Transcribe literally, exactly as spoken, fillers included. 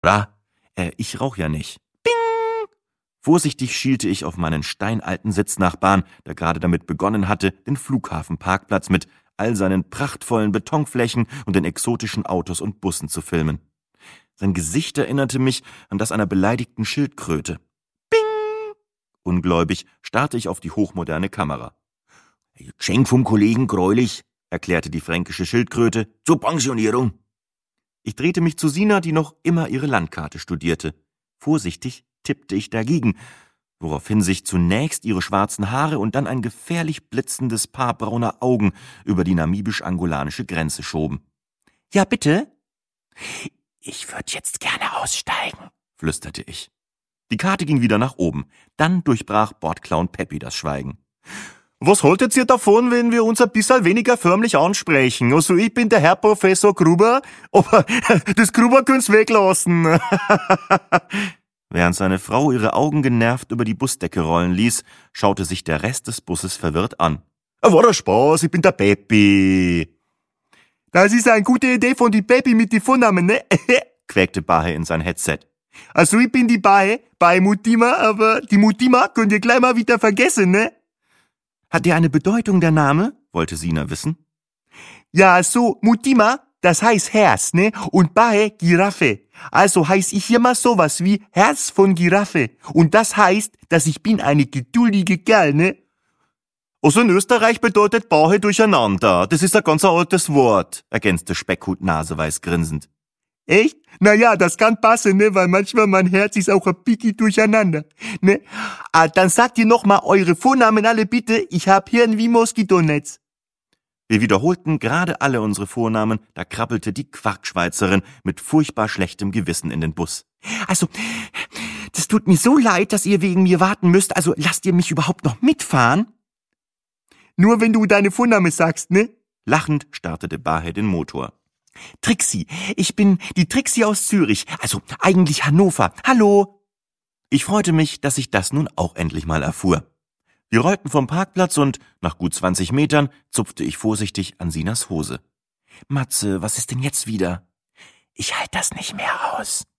Ra, äh, ich rauch ja nicht. Bing! Vorsichtig schielte ich auf meinen steinalten Sitznachbarn, der gerade damit begonnen hatte, den Flughafenparkplatz mit all seinen prachtvollen Betonflächen und den exotischen Autos und Bussen zu filmen. Sein Gesicht erinnerte mich an das einer beleidigten Schildkröte. Bing! Ungläubig starrte ich auf die hochmoderne Kamera. »Geschenk vom Kollegen Greulich«, erklärte die fränkische Schildkröte, »zur Pensionierung.« Ich drehte mich zu Sina, die noch immer ihre Landkarte studierte. Vorsichtig tippte ich dagegen, woraufhin sich zunächst ihre schwarzen Haare und dann ein gefährlich blitzendes Paar brauner Augen über die namibisch-angolanische Grenze schoben. »Ja, bitte?« »Ich würde jetzt gerne aussteigen«, flüsterte ich. Die Karte ging wieder nach oben. Dann durchbrach Bordclown Peppi das Schweigen. »Was haltet ihr davon, wenn wir uns ein bisschen weniger förmlich ansprechen? Also ich bin der Herr Professor Gruber, aber das Gruber könnt's weglassen.« Während seine Frau ihre Augen genervt über die Busdecke rollen ließ, schaute sich der Rest des Busses verwirrt an. »War der Spaß, ich bin der Peppi.« »Das ist eine gute Idee von die Peppi mit die Vornamen, ne?« quäkte Bahe in sein Headset. »Also ich bin die Bahe, Bahe Mutima, aber die Mutima könnt ihr gleich mal wieder vergessen, ne?« »Hat der eine Bedeutung, der Name?« wollte Sina wissen. »Ja, so, Mutima, das heißt Herz, ne? Und Bahe, Giraffe. Also heiß ich hier mal sowas wie Herz von Giraffe. Und das heißt, dass ich bin eine geduldige Kerl, ne?« »Also in Österreich bedeutet Bahe durcheinander. Das ist ein ganz altes Wort«, ergänzte Speckhut naseweiß grinsend. »Echt? Naja, das kann passen, ne? Weil manchmal mein Herz ist auch ein Piki durcheinander, ne? Ah, dann sagt ihr noch mal eure Vornamen alle bitte. Ich hab Hirn wie Moskitonetz.« Wir wiederholten gerade alle unsere Vornamen, da krabbelte die Quarkschweizerin mit furchtbar schlechtem Gewissen in den Bus. »Also, das tut mir so leid, dass ihr wegen mir warten müsst. Also, lasst ihr mich überhaupt noch mitfahren?« »Nur wenn du deine Vorname sagst, ne?« Lachend startete Bahe den Motor. »Trixie, ich bin die Trixie aus Zürich, also eigentlich Hannover. Hallo!« Ich freute mich, dass ich das nun auch endlich mal erfuhr. Wir rollten vom Parkplatz und nach gut zwanzig Metern zupfte ich vorsichtig an Sinas Hose. »Matze, was ist denn jetzt wieder?« »Ich halte das nicht mehr aus«,